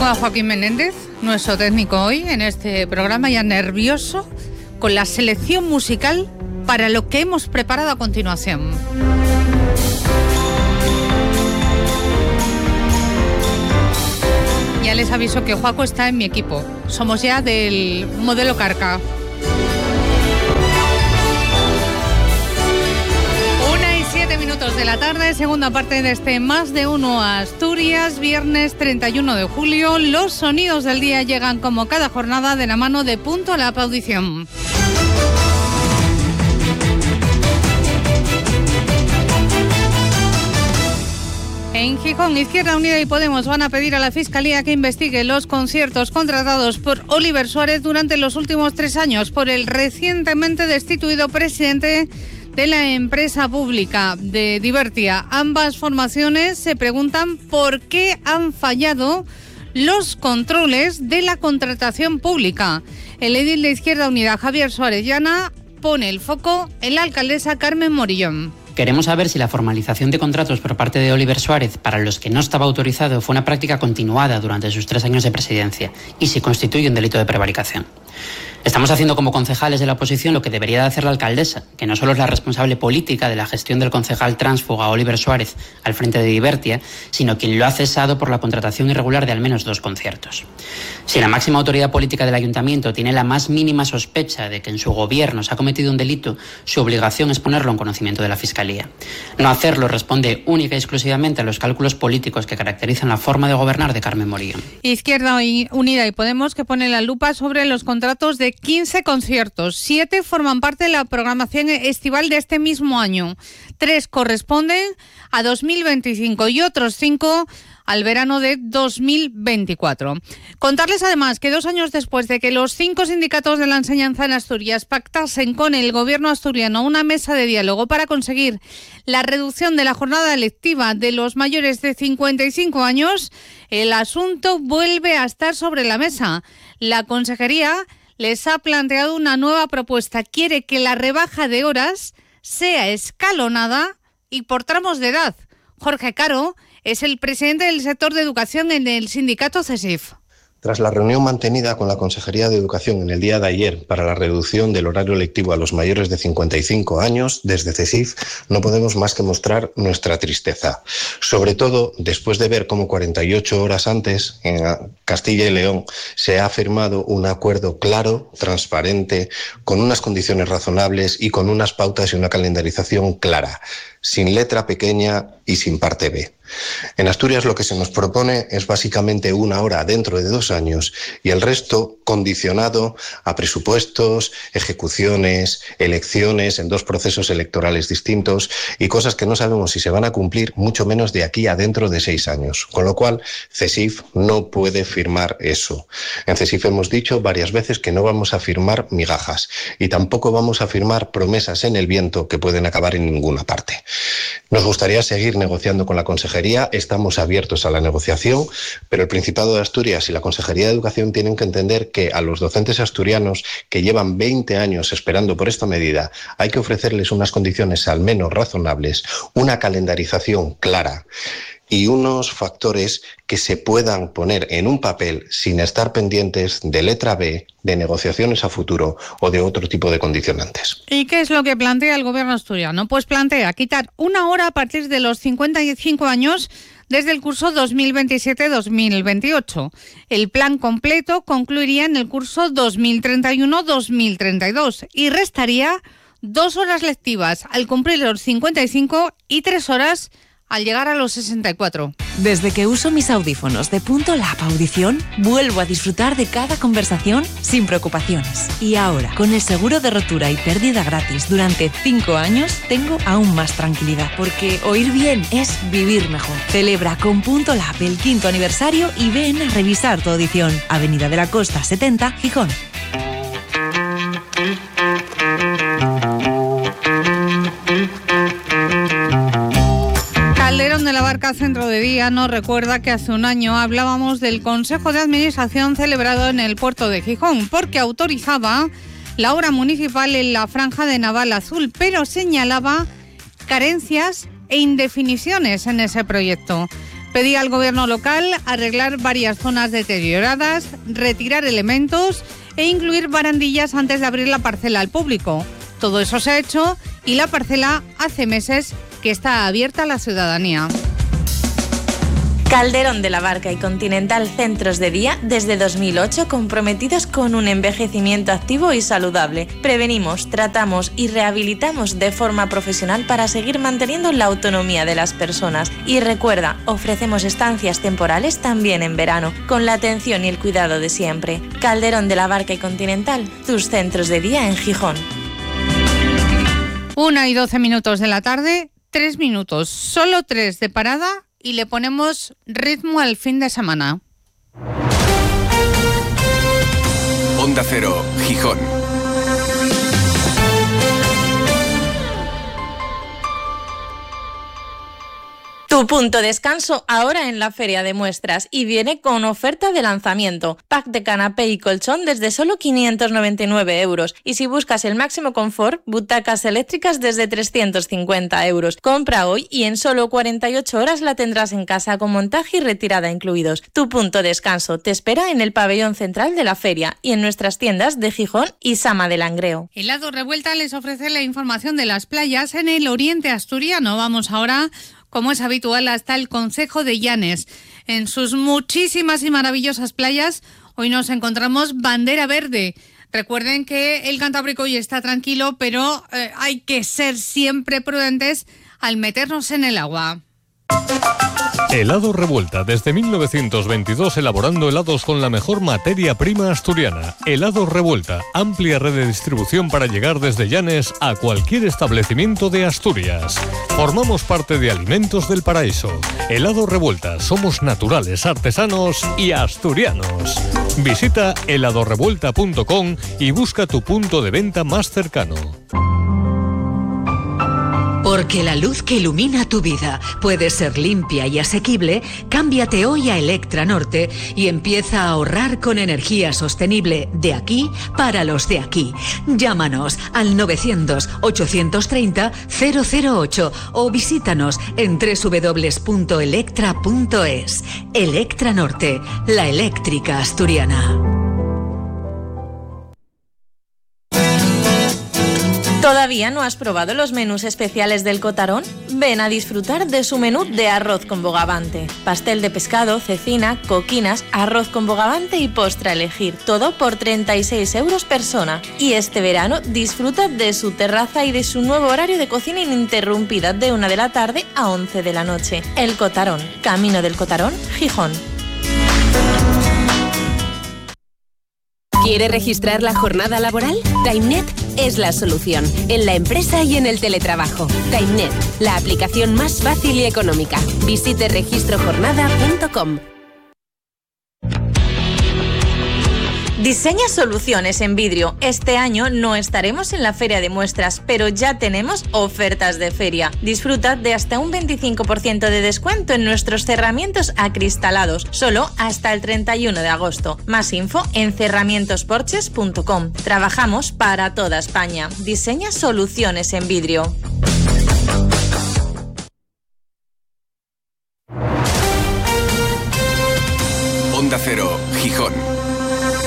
Tengo a Joaquín Menéndez, nuestro técnico hoy, en este programa, ya nervioso con la selección musical para lo que hemos preparado a continuación. Ya les aviso que Joaco está en mi equipo. Somos ya del modelo Carca. 1:07 de la tarde, segunda parte de este Más de Uno Asturias, viernes 31 de julio. Los sonidos del día llegan como cada jornada de la mano de Punto La Audición. En Gijón, Izquierda Unida y Podemos van a pedir a la Fiscalía que investigue los conciertos contratados por Oliver Suárez durante los últimos 3 años por el recientemente destituido presidente de la empresa pública de Divertia. Ambas formaciones se preguntan por qué han fallado los controles de la contratación pública. El edil de Izquierda Unida, Javier Suárez Llana, pone el foco en la alcaldesa Carmen Morillón. Queremos saber si la formalización de contratos por parte de Oliver Suárez, para los que no estaba autorizado, fue una práctica continuada durante sus 3 años de presidencia y si constituye un delito de prevaricación. Estamos haciendo como concejales de la oposición lo que debería de hacer la alcaldesa, que no solo es la responsable política de la gestión del concejal tránsfuga Oliver Suárez al frente de Divertia, sino quien lo ha cesado por la contratación irregular de al menos 2 conciertos. Si la máxima autoridad política del ayuntamiento tiene la más mínima sospecha de que en su gobierno se ha cometido un delito, su obligación es ponerlo en conocimiento de la Fiscalía. No hacerlo responde única y exclusivamente a los cálculos políticos que caracterizan la forma de gobernar de Carmen Morillón. Izquierda Unida y Podemos, que pone la lupa sobre los contratos de 15 conciertos. 7 forman parte de la programación estival de este mismo año. 3 corresponden a 2025 y otros 5 al verano de 2024. Contarles además que 2 años después de que los 5 sindicatos de la enseñanza en Asturias pactasen con el gobierno asturiano una mesa de diálogo para conseguir la reducción de la jornada lectiva de los mayores de 55 años, el asunto vuelve a estar sobre la mesa. La Consejería les ha planteado una nueva propuesta. Quiere que la rebaja de horas sea escalonada y por tramos de edad. Jorge Caro es el presidente del sector de educación en el sindicato CESIF. Tras la reunión mantenida con la Consejería de Educación en el día de ayer para la reducción del horario lectivo a los mayores de 55 años, desde CESIF no podemos más que mostrar nuestra tristeza. Sobre todo después de ver cómo 48 horas antes en Castilla y León se ha firmado un acuerdo claro, transparente, con unas condiciones razonables y con unas pautas y una calendarización clara, sin letra pequeña y sin parte B. En Asturias lo que se nos propone es básicamente 1 hora dentro de 2 años y el resto condicionado a presupuestos, ejecuciones, elecciones en 2 procesos electorales distintos y cosas que no sabemos si se van a cumplir, mucho menos de aquí a dentro de 6 años. Con lo cual, CESIF no puede firmar eso. En CESIF hemos dicho varias veces que no vamos a firmar migajas y tampoco vamos a firmar promesas en el viento que pueden acabar en ninguna parte. Nos gustaría seguir negociando con la Consejería, estamos abiertos a la negociación, pero el Principado de Asturias y la Consejería de Educación tienen que entender que a los docentes asturianos que llevan 20 años esperando por esta medida hay que ofrecerles unas condiciones al menos razonables, una calendarización clara y unos factores que se puedan poner en un papel sin estar pendientes de letra B, de negociaciones a futuro o de otro tipo de condicionantes. ¿Y qué es lo que plantea el gobierno asturiano? Pues plantea quitar 1 hora a partir de los 55 años desde el curso 2027-2028. El plan completo concluiría en el curso 2031-2032 y restaría 2 horas lectivas al cumplir los 55 y 3 horas al llegar a los 64. Desde que uso mis audífonos de Punto La Audición, vuelvo a disfrutar de cada conversación sin preocupaciones. Y ahora, con el seguro de rotura y pérdida gratis durante 5 años, tengo aún más tranquilidad, porque oír bien es vivir mejor. Celebra con Punto Lab el 5º aniversario y ven a revisar tu audición. Avenida de la Costa 70, Gijón. Calderón de la Barca Centro de Día nos recuerda que hace un año hablábamos del Consejo de Administración celebrado en el puerto de Gijón, porque autorizaba la obra municipal en la franja de Naval Azul, pero señalaba carencias e indefiniciones en ese proyecto. Pedía al gobierno local arreglar varias zonas deterioradas, retirar elementos e incluir barandillas antes de abrir la parcela al público. Todo eso se ha hecho y la parcela hace meses que está abierta a la ciudadanía. Calderón de la Barca y Continental Centros de Día desde 2008 comprometidos con un envejecimiento activo y saludable. Prevenimos, tratamos y rehabilitamos de forma profesional para seguir manteniendo la autonomía de las personas. Y recuerda, ofrecemos estancias temporales también en verano, con la atención y el cuidado de siempre. Calderón de la Barca y Continental, tus centros de día en Gijón. 1:12 de la tarde, 3 minutos, solo 3 de parada y le ponemos ritmo al fin de semana. Onda Cero, Gijón. Tu punto de descanso ahora en la Feria de Muestras y viene con oferta de lanzamiento. Pack de canapé y colchón desde solo 599 euros. Y si buscas el máximo confort, butacas eléctricas desde 350 euros. Compra hoy y en solo 48 horas la tendrás en casa con montaje y retirada incluidos. Tu punto de descanso te espera en el pabellón central de la feria y en nuestras tiendas de Gijón y Sama de Langreo. Helado Revuelta les ofrece la información de las playas en el oriente asturiano. Vamos ahora, como es habitual, hasta el concejo de Llanes. En sus muchísimas y maravillosas playas, hoy nos encontramos bandera verde. Recuerden que el Cantábrico hoy está tranquilo, pero hay que ser siempre prudentes al meternos en el agua. Helado Revuelta, desde 1922 elaborando helados con la mejor materia prima asturiana. Helado Revuelta, amplia red de distribución para llegar desde Llanes a cualquier establecimiento de Asturias. Formamos parte de Alimentos del Paraíso. Helado Revuelta, somos naturales, artesanos y asturianos. Visita heladorevuelta.com y busca tu punto de venta más cercano. Porque la luz que ilumina tu vida puede ser limpia y asequible, cámbiate hoy a Electra Norte y empieza a ahorrar con energía sostenible de aquí para los de aquí. Llámanos al 900-830-008 o visítanos en www.electra.es. Electra Norte, la eléctrica asturiana. ¿Todavía no has probado los menús especiales del Cotarón? Ven a disfrutar de su menú de arroz con bogavante. Pastel de pescado, cecina, coquinas, arroz con bogavante y postre a elegir. Todo por 36 euros persona. Y este verano disfruta de su terraza y de su nuevo horario de cocina ininterrumpida de 1 de la tarde a 11 de la noche. El Cotarón, Camino del Cotarón, Gijón. ¿Quiere registrar la jornada laboral? TimeNet es la solución, en la empresa y en el teletrabajo. TimeNet, la aplicación más fácil y económica. Visite registrojornada.com. Diseña soluciones en vidrio. Este año no estaremos en la Feria de Muestras, pero ya tenemos ofertas de feria. Disfruta de hasta un 25% de descuento en nuestros cerramientos acristalados, solo hasta el 31 de agosto. Más info en cerramientosporches.com. Trabajamos para toda España. Diseña soluciones en vidrio.